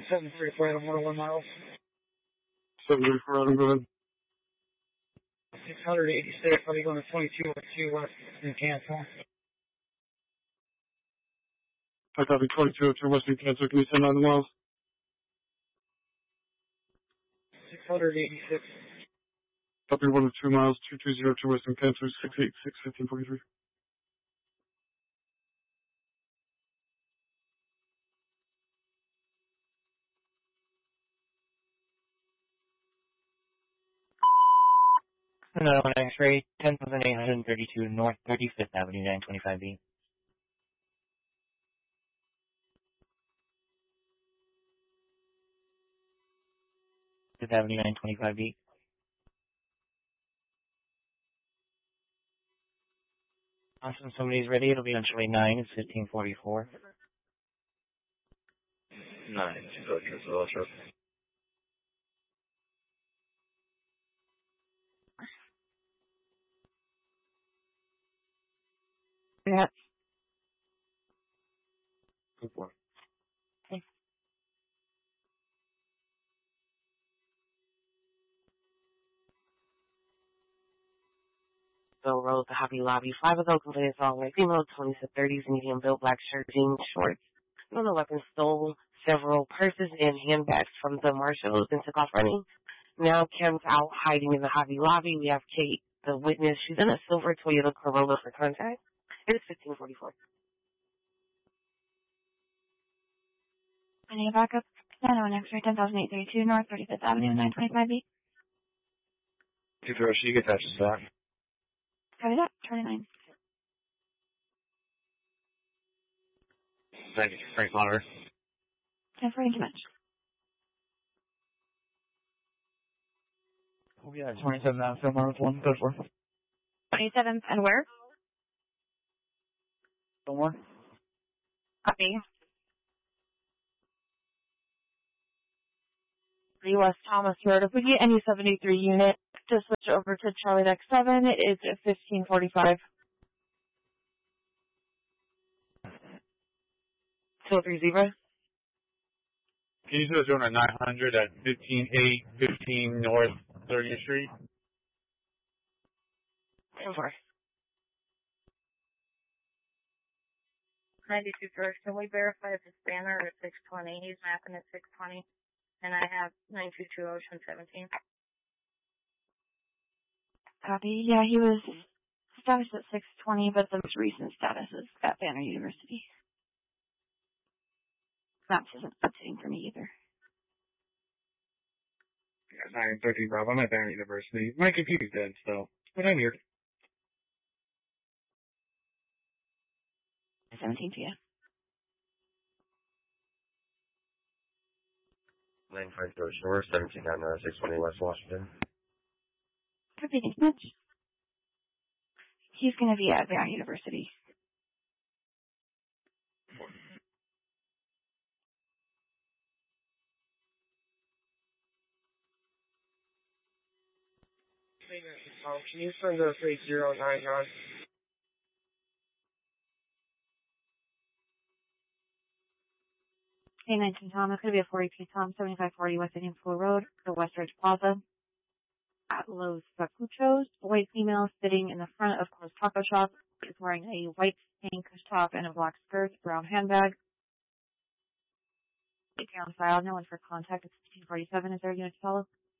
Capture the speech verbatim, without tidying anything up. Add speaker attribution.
Speaker 1: seven thirty-four out of one oh one miles.
Speaker 2: seven thirty-four out of go ahead.
Speaker 1: six eighty-six, I'll be going to twenty-two oh two west and cancel.
Speaker 2: I copy twenty-two oh two west and cancel. Can you send nine miles?
Speaker 1: six eighty-six.
Speaker 2: Copy one oh two miles, two two oh two west and cancel, six eight six, fifteen forty-three.
Speaker 3: Another one X-ray, ten thousand eight hundred thirty-two North thirty-fifth Avenue, nine twenty-five B. fifth Avenue, nine twenty-five B. Awesome, somebody's ready. It'll be on Troy nine. It's fifteen forty-four.
Speaker 4: nine, two go to
Speaker 5: Yeah.
Speaker 2: Good one.
Speaker 5: Okay. Bill Road, the Hobby Lobby. Five of those completed all way. Female, twenties to thirties, medium built, black shirt, jeans, shorts. One of the weapons stole several purses and handbags from the marshals and took off running. Now Kim's out hiding in the Hobby Lobby. We have Kate, the witness. She's in a silver Toyota Corolla for contact. It is fifteen forty-four.
Speaker 6: I need a backup. nine oh one X-ray, ten thousand eight thirty-two North thirty-fifth Avenue, nine twenty-five B.
Speaker 4: Two throw, she gets touches that.
Speaker 6: Copy that. twenty-nine.
Speaker 4: Thank you, Frank Monitor.
Speaker 6: ten forty too much.
Speaker 1: Oh yeah, twenty-seven out of Phil Morris one, go for it.
Speaker 6: twenty-seventh and where?
Speaker 1: Fillmore.
Speaker 6: Copy.
Speaker 5: three West Thomas Road. If we get any seventy-three unit to switch over to Charlie Deck seven, it is at fifteen forty-five. two oh three Zebra.
Speaker 2: Can you do a zone at nine hundred at fifteen eight fifteen North thirtieth Street?
Speaker 5: ten four.
Speaker 7: ninety-two first. Can we verify if it's Banner or six twenty? He's mapping at six twenty. And I have nine two two Ocean seventeen.
Speaker 6: Copy. Yeah, he was status at six twenty, but the most recent status is at Banner University. Maps isn't updating for me either.
Speaker 2: Yeah, nine thirteen Rob. I'm at Banner University. My computer's dead, so. But I'm here.
Speaker 6: seventeen P M.
Speaker 4: nine five zero Shore, seventeen nine nine six twenty West Washington.
Speaker 6: Copy. Thanks much. He's going to be at Banner University.
Speaker 1: Can you send us eight zero nine nine?
Speaker 6: K nineteen Tom, it's going to be a forty-two Tom, seventy-five forty West Indian School Road, the Westridge Plaza. At Los Pacuchos, a white female sitting in the front of Cole's Taco Shop is wearing a white pink top and a black skirt, brown handbag. Take on file, no one for contact. It's fifteen forty-seven. Is there a unit to follow?